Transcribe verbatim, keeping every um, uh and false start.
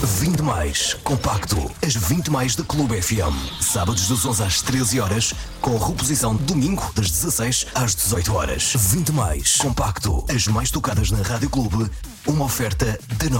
vinte mais, compacto, as vinte mais da Clube F M. Sábados das onze às treze horas, com reposição domingo das dezasseis às dezoito horas. vinte mais, compacto, as mais tocadas na Rádio Clube, uma oferta de nós.